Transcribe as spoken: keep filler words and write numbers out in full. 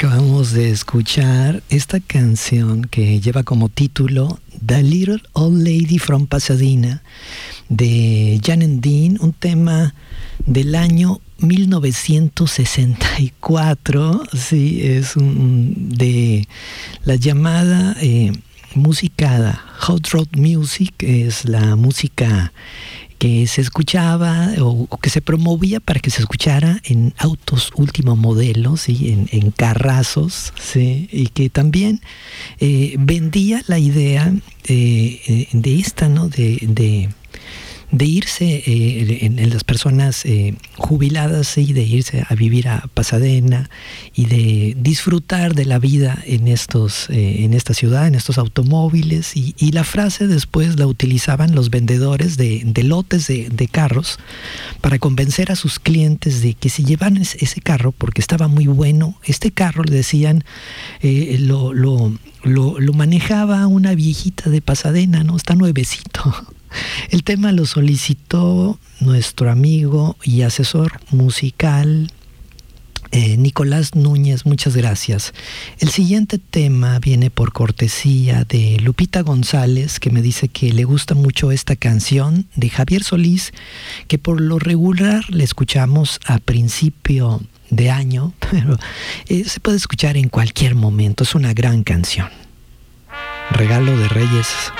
Acabamos de escuchar esta canción que lleva como título The Little Old Lady from Pasadena de Jan and Dean, un tema del año mil novecientos sesenta y cuatro, sí, es un, de la llamada eh, música Hot Rod Music, es la música que se escuchaba o, o que se promovía para que se escuchara en autos último modelo, ¿sí? en, en carrazos, ¿sí? Y que también eh, vendía la idea eh, de esta, ¿no? de, de de irse eh, en, en las personas eh, jubiladas y de irse a vivir a Pasadena y de disfrutar de la vida en estos eh, en esta ciudad, en estos automóviles, y, y la frase después la utilizaban los vendedores de, de lotes de, de carros para convencer a sus clientes de que si llevan ese, ese carro porque estaba muy bueno. Este carro, le decían, eh, lo, lo, lo, lo manejaba una viejita de Pasadena, ¿no? Está nuevecito. El tema lo solicitó nuestro amigo y asesor musical eh, Nicolás Núñez, muchas gracias. El siguiente tema viene por cortesía de Lupita González, que me dice que le gusta mucho esta canción de Javier Solís, que por lo regular le escuchamos a principio de año, pero eh, se puede escuchar en cualquier momento, es una gran canción. Regalo de Reyes.